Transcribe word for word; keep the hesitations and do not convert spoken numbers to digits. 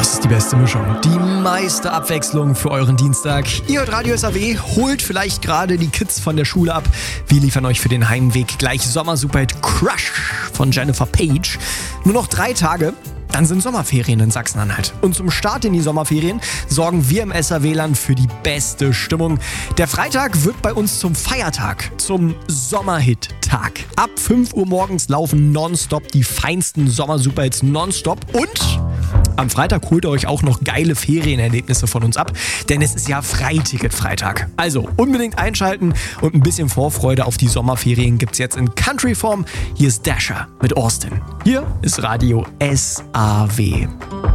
Das ist die beste Mischung. Die meiste Abwechslung für euren Dienstag. Ihr hört Radio S A W, holt vielleicht gerade die Kids von der Schule ab. Wir liefern euch für den Heimweg gleich Sommer-Superhit Crush von Jennifer Page. Nur noch drei Tage. Dann sind Sommerferien in Sachsen-Anhalt. Und zum Start in die Sommerferien sorgen wir im S A W-Land für die beste Stimmung. Der Freitag wird bei uns zum Feiertag, zum Sommerhit-Tag. Ab fünf Uhr morgens laufen nonstop die feinsten Sommer-Superhits nonstop. Und am Freitag holt ihr euch auch noch geile Ferienerlebnisse von uns ab, denn es ist ja Freiticket-Freitag. Also unbedingt einschalten und ein bisschen Vorfreude auf die Sommerferien gibt's jetzt in Country-Form. Hier ist Dasher mit Austin. Hier ist Radio S A W.